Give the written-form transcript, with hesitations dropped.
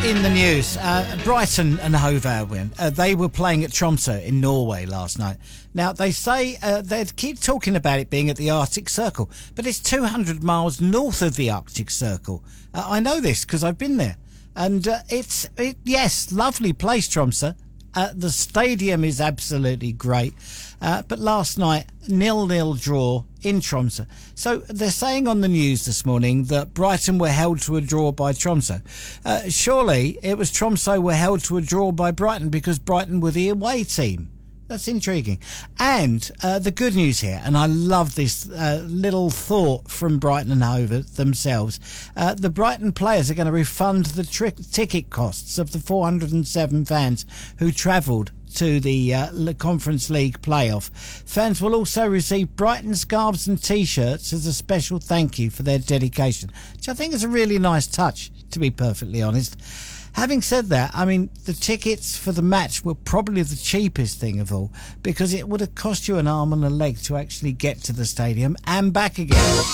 In the news, Brighton and Hove Albion, they were playing at Tromsø in Norway last night. Now, they say they keep talking about it being at the Arctic Circle, but it's 200 miles north of the Arctic Circle. I know this because I've been there. And yes, lovely place, Tromsø. The stadium is absolutely great. But last night, 0-0 draw in Tromsø. So they're saying on the news this morning that Brighton were held to a draw by Tromsø. Surely it was Tromsø were held to a draw by Brighton because Brighton were the away team. That's intriguing. And the good news here, and I love this little thought from Brighton and Hove themselves, the Brighton players are going to refund the ticket costs of the 407 fans who travelled to the Conference League playoff. Fans will also receive Brighton scarves and T-shirts as a special thank you for their dedication, which I think is a really nice touch, to be perfectly honest. Having said that, I mean, the tickets for the match were probably the cheapest thing of all, because it would have cost you an arm and a leg to actually get to the stadium and back again.